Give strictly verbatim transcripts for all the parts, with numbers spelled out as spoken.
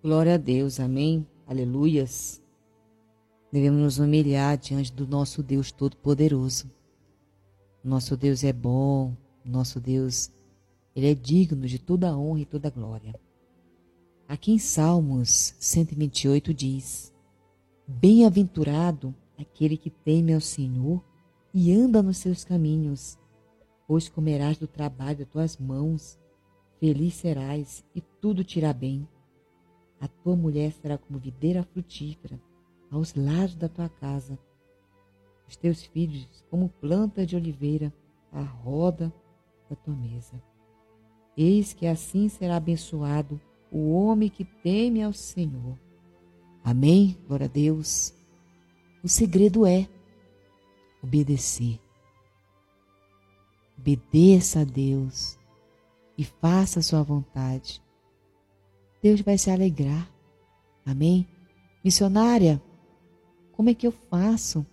Glória a Deus, amém, aleluias. Devemos nos humilhar diante do nosso Deus Todo-Poderoso. Nosso Deus é bom, nosso Deus, Ele é digno de toda a honra e toda a glória. Aqui em Salmos cento e vinte e oito diz: bem-aventurado aquele que teme ao Senhor e anda nos seus caminhos, pois comerás do trabalho das tuas mãos, feliz serás e tudo te irá bem. A tua mulher será como videira frutífera aos lados da tua casa, os teus filhos como planta de oliveira à roda da tua mesa. Eis que assim será abençoado o homem que teme ao Senhor. Amém? Glória a Deus. O segredo é obedecer. Obedeça a Deus e faça a sua vontade. Deus vai se alegrar. Amém? Missionária, como é que eu faço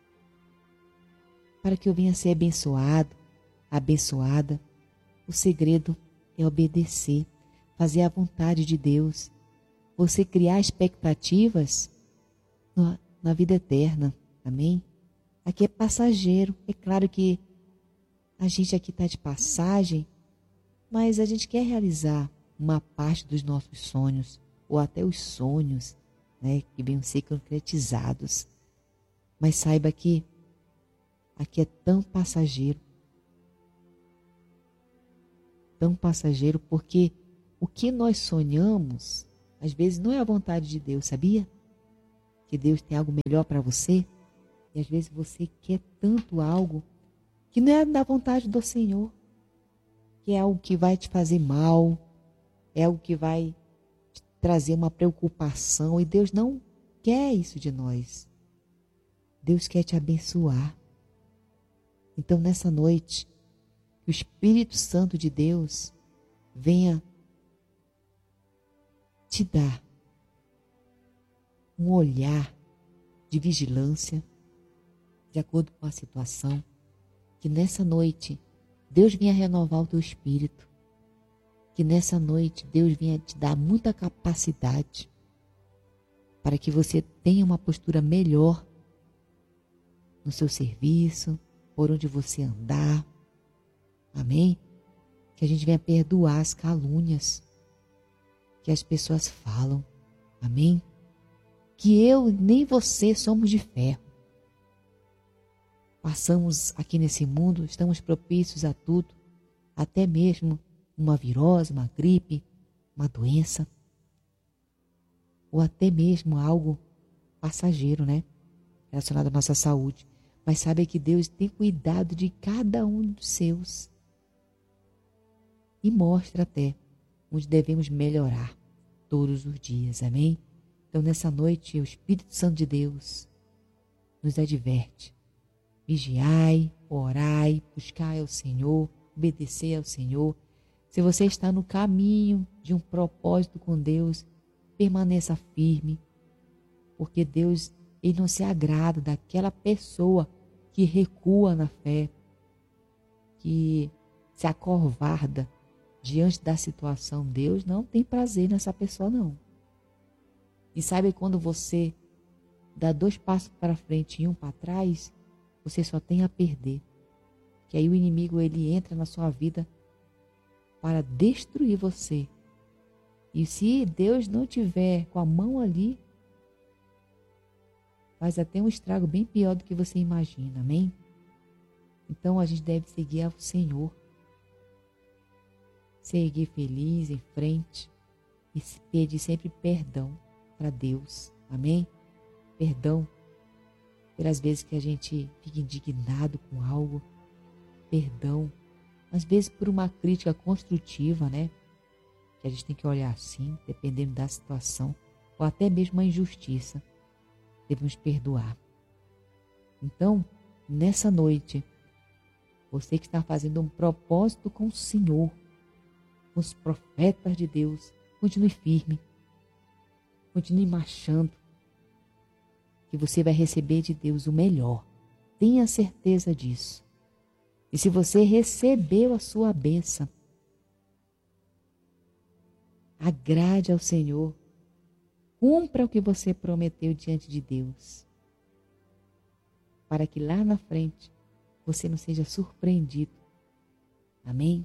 para que eu venha ser abençoado, abençoada? O segredo é obedecer, fazer a vontade de Deus. Você criar expectativas na, na vida eterna. Amém? Aqui é passageiro. É claro que a gente aqui está de passagem, mas a gente quer realizar uma parte dos nossos sonhos, ou até os sonhos, né, que venham ser concretizados. Mas saiba que aqui é tão passageiro, tão passageiro, porque o que nós sonhamos, às vezes não é a vontade de Deus, sabia? Que Deus tem algo melhor para você, e às vezes você quer tanto algo que não é da vontade do Senhor, que é algo que vai te fazer mal, é algo que vai te trazer uma preocupação, e Deus não quer isso de nós. Deus quer te abençoar. Então, nessa noite, que o Espírito Santo de Deus venha te dar um olhar de vigilância, de acordo com a situação, que nessa noite Deus venha renovar o teu espírito, que nessa noite Deus venha te dar muita capacidade para que você tenha uma postura melhor no seu serviço, por onde você andar. Amém? Que a gente venha perdoar as calúnias que as pessoas falam. Amém? Que eu nem você somos de ferro. Passamos aqui nesse mundo, estamos propícios a tudo, até mesmo uma virose, uma gripe, uma doença, ou até mesmo algo passageiro, né? Relacionado à nossa saúde. Mas sabe que Deus tem cuidado de cada um dos seus. E mostra até onde devemos melhorar todos os dias. Amém? Então, nessa noite, o Espírito Santo de Deus nos adverte. Vigiai, orai, buscai ao Senhor, obedecer ao Senhor. Se você está no caminho de um propósito com Deus, permaneça firme, porque Deus, Ele não se agrada daquela pessoa que recua na fé, que se acovarda diante da situação. Deus não tem prazer nessa pessoa, não. E sabe quando você dá dois passos para frente e um para trás, você só tem a perder. Que aí o inimigo, ele entra na sua vida para destruir você. E se Deus não tiver com a mão ali, faz até um estrago bem pior do que você imagina. Amém? Então a gente deve seguir ao Senhor. Seguir feliz em frente e pedir sempre perdão para Deus. Amém? Perdão pelas vezes que a gente fica indignado com algo. Perdão, às vezes por uma crítica construtiva, né? Que a gente tem que olhar assim, dependendo da situação, ou até mesmo a injustiça. Devemos perdoar. Então, nessa noite, você que está fazendo um propósito com o Senhor, com os profetas de Deus, continue firme, continue marchando, que você vai receber de Deus o melhor. Tenha certeza disso. E se você recebeu a sua bênção, agrade ao Senhor Cumpra o que você prometeu diante de Deus, para que lá na frente você não seja surpreendido. Amém?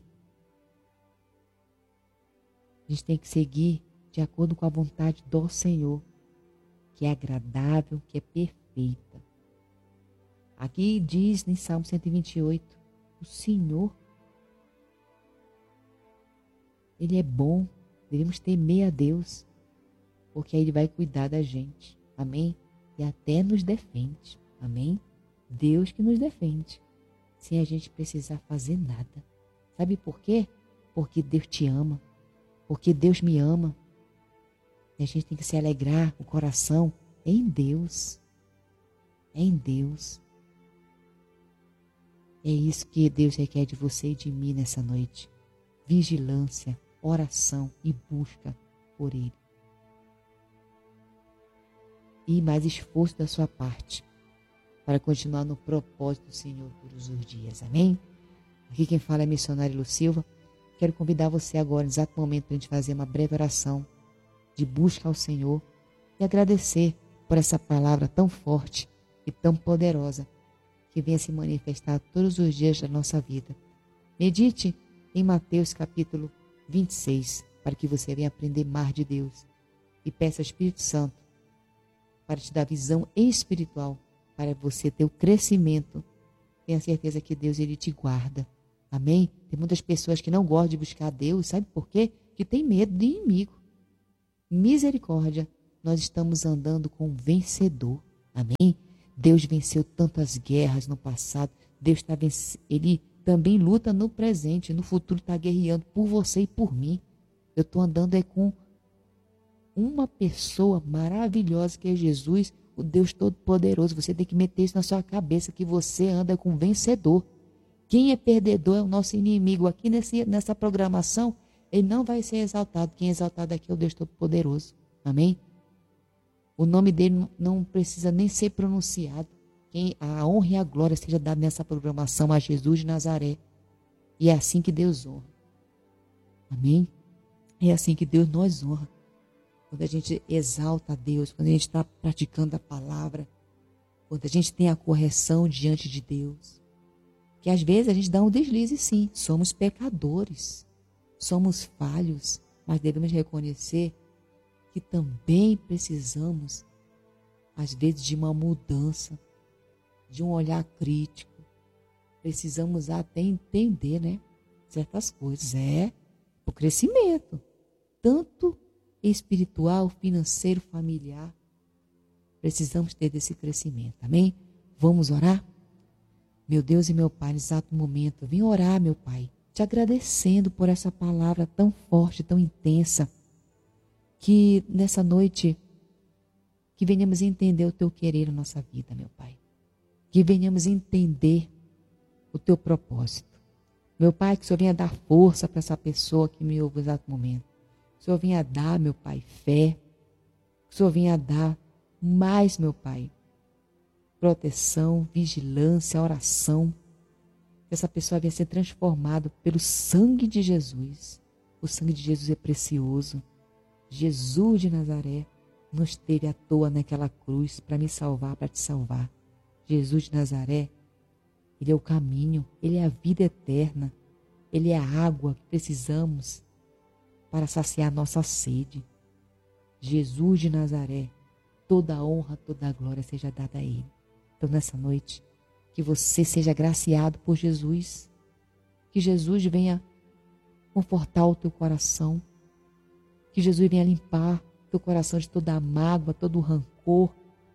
A gente tem que seguir de acordo com a vontade do Senhor, que é agradável, que é perfeita. Aqui diz em Salmo cento e vinte e oito, o Senhor, Ele é bom, devemos temer a Deus, porque aí Ele vai cuidar da gente. Amém? E até nos defende. Amém? Deus que nos defende, sem a gente precisar fazer nada. Sabe por quê? Porque Deus te ama, porque Deus me ama. E a gente tem que se alegrar o coração em Deus. É em Deus. É isso que Deus requer de você e de mim nessa noite. Vigilância, oração e busca por Ele. E mais esforço da sua parte para continuar no propósito do Senhor todos os dias. Amém? Aqui quem fala é missionário Lu Silva. Quero convidar você agora, no exato momento, para a gente fazer uma breve oração de busca ao Senhor e agradecer por essa palavra tão forte e tão poderosa que venha se manifestar todos os dias da nossa vida. Medite em Mateus capítulo vinte e seis, para que você venha aprender mais de Deus e peça ao Espírito Santo para te dar visão espiritual, para você ter o crescimento. Tenha certeza que Deus, Ele te guarda. Amém? Tem muitas pessoas que não gostam de buscar a Deus, sabe por quê? Que tem medo de inimigo. Misericórdia, nós estamos andando com um vencedor. Amém? Deus venceu tantas guerras no passado. Deus está vencendo, Ele também luta no presente, no futuro está guerreando por você e por mim. Eu estou andando é com uma pessoa maravilhosa que é Jesus, o Deus Todo-Poderoso. Você tem que meter isso na sua cabeça, que você anda com um vencedor. Quem é perdedor é o nosso inimigo. Aqui nesse, nessa programação, ele não vai ser exaltado. Quem é exaltado aqui é o Deus Todo-Poderoso. Amém? O nome dele não precisa nem ser pronunciado. Quem, a honra e a glória seja dada nessa programação a Jesus de Nazaré. E é assim que Deus honra. Amém? É assim que Deus nos honra. Quando a gente exalta a Deus, quando a gente está praticando a palavra, quando a gente tem a correção diante de Deus. Que às vezes a gente dá um deslize, sim. Somos pecadores, somos falhos, mas devemos reconhecer que também precisamos, às vezes, de uma mudança, de um olhar crítico. Precisamos até entender, né, certas coisas. É o crescimento, tanto espiritual, financeiro, familiar. Precisamos ter desse crescimento, amém? Vamos orar? Meu Deus e meu Pai, nesse exato momento, vim orar, meu Pai, te agradecendo por essa palavra tão forte, tão intensa, que nessa noite, que venhamos entender o Teu querer na nossa vida, meu Pai. Que venhamos entender o Teu propósito. Meu Pai, que o Senhor venha dar força para essa pessoa que me ouve no exato momento. Que o Senhor venha dar, meu Pai, fé. Que o Senhor venha dar mais, meu Pai, proteção, vigilância, oração. Que essa pessoa venha ser transformada pelo sangue de Jesus. O sangue de Jesus é precioso. Jesus de Nazaré não esteve à toa naquela cruz para me salvar, para te salvar. Jesus de Nazaré, Ele é o caminho, Ele é a vida eterna, Ele é a água que precisamos para saciar nossa sede. Jesus de Nazaré, toda a honra, toda a glória seja dada a Ele. Então nessa noite, que você seja agraciado por Jesus, que Jesus venha confortar o teu coração, que Jesus venha limpar teu coração de toda a mágoa, todo o rancor.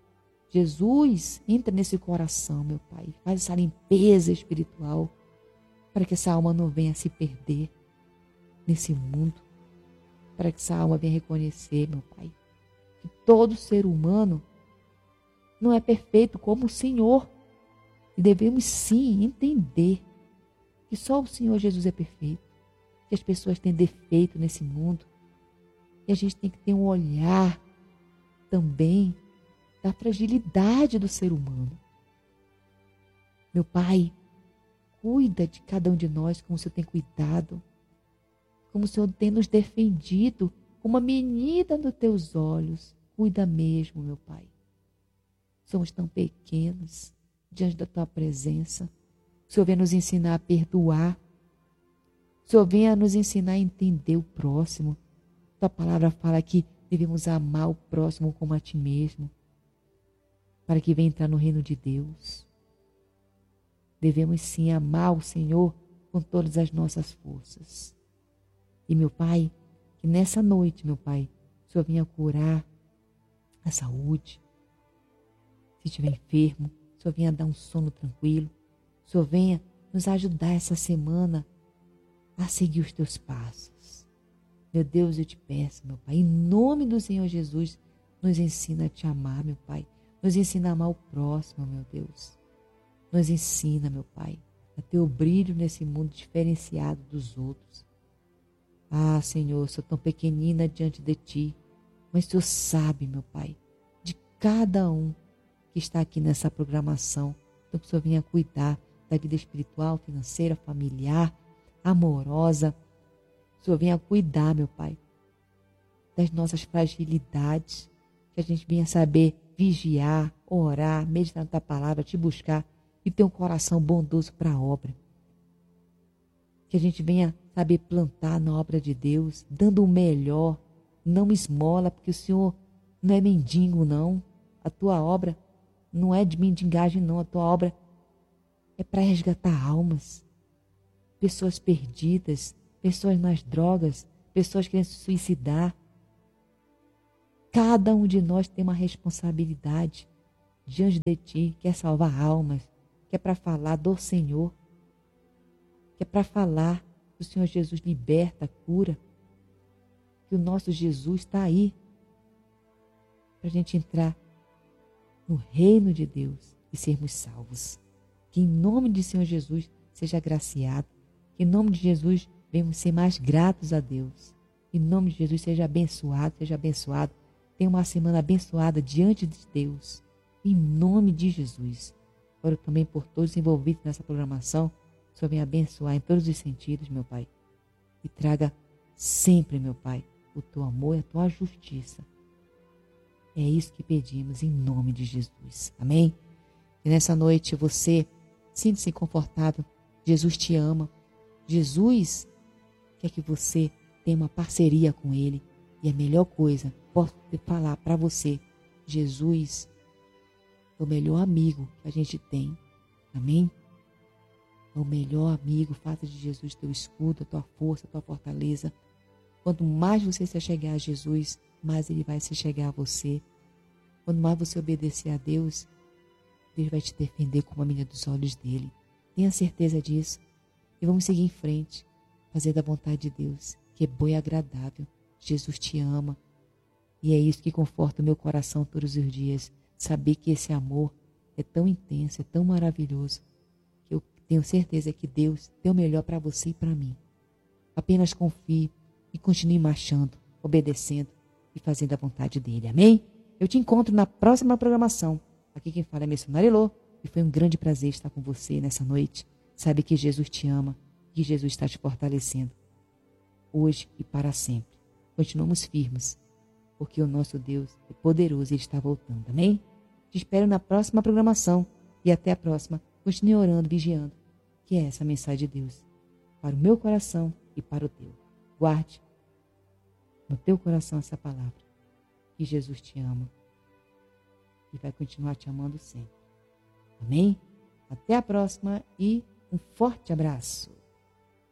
Jesus, entra nesse coração, meu Pai, faz essa limpeza espiritual, para que essa alma não venha se perder nesse mundo, para que essa alma venha reconhecer, meu Pai, que todo ser humano não é perfeito como o Senhor, e devemos sim entender que só o Senhor Jesus é perfeito, que as pessoas têm defeito nesse mundo, e a gente tem que ter um olhar também da fragilidade do ser humano. Meu Pai, cuida de cada um de nós como o Senhor tem cuidado, como o Senhor tem nos defendido, como uma menina dos teus olhos, cuida mesmo, meu Pai. Somos tão pequenos diante da Tua presença. O Senhor venha nos ensinar a perdoar. O Senhor venha nos ensinar a entender o próximo. Tua palavra fala que devemos amar o próximo como a Ti mesmo, para que venha entrar no reino de Deus. Devemos sim amar o Senhor com todas as nossas forças. E, meu Pai, que nessa noite, meu Pai, o Senhor venha curar a saúde. Se estiver enfermo, o Senhor venha dar um sono tranquilo. O Senhor venha nos ajudar essa semana a seguir os Teus passos. Meu Deus, eu te peço, meu Pai, em nome do Senhor Jesus, nos ensina a Te amar, meu Pai. Nos ensina a amar o próximo, meu Deus. Nos ensina, meu Pai, a ter o brilho nesse mundo diferenciado dos outros. Ah, Senhor, sou tão pequenina diante de Ti, mas o Senhor sabe, meu Pai, de cada um que está aqui nessa programação. Então, que o Senhor venha cuidar da vida espiritual, financeira, familiar, amorosa. O Senhor venha cuidar, meu Pai, das nossas fragilidades, que a gente venha saber vigiar, orar, meditar na Tua palavra, Te buscar e ter um coração bondoso para a obra. Que a gente venha saber plantar na obra de Deus, dando o melhor, não esmola, porque o Senhor não é mendigo, não. A Tua obra não é de mendigagem, não. A Tua obra é para resgatar almas, pessoas perdidas, pessoas nas drogas, pessoas querendo se suicidar. Cada um de nós tem uma responsabilidade diante de Ti, que é salvar almas, que é para falar do Senhor, que é para falar que o Senhor Jesus liberta, cura, que o nosso Jesus está aí para a gente entrar no reino de Deus e sermos salvos. Que em nome de Senhor Jesus seja agraciado, que em nome de Jesus venhamos ser mais gratos a Deus. Em nome de Jesus seja abençoado, seja abençoado. Tenha uma semana abençoada diante de Deus. Em nome de Jesus. Oro também por todos envolvidos nessa programação. O Senhor venha abençoar em todos os sentidos, meu Pai. E traga sempre, meu Pai, o Teu amor e a Tua justiça. É isso que pedimos em nome de Jesus. Amém? E nessa noite você sinta-se confortável. Jesus te ama. Jesus quer que você tenha uma parceria com Ele. E a melhor coisa, posso falar para você, Jesus é o melhor amigo que a gente tem. Amém? É o melhor amigo. Faça de Jesus teu escudo, a tua força, a tua fortaleza. Quanto mais você se chegar a Jesus, mais Ele vai se chegar a você. Quanto mais você obedecer a Deus, Deus vai te defender como a menina dos olhos dele. Tenha certeza disso. E vamos seguir em frente, fazendo a vontade de Deus, que é boa e agradável. Jesus te ama. E é isso que conforta o meu coração todos os dias. Saber que esse amor é tão intenso, é tão maravilhoso, que eu tenho certeza que Deus tem o melhor para você e para mim. Apenas confie e continue marchando, obedecendo e fazendo a vontade dele. Amém? Eu te encontro na próxima programação. Aqui quem fala é Missionária Elô. E foi um grande prazer estar com você nessa noite. Sabe que Jesus te ama, que Jesus está te fortalecendo. Hoje e para sempre. Continuamos firmes, porque o nosso Deus é poderoso e Ele está voltando. Amém? Te espero na próxima programação. E até a próxima. Continue orando, vigiando. Que é essa mensagem de Deus para o meu coração e para o teu. Guarde no teu coração essa palavra. Que Jesus te ama e vai continuar te amando sempre. Amém? Até a próxima e um forte abraço.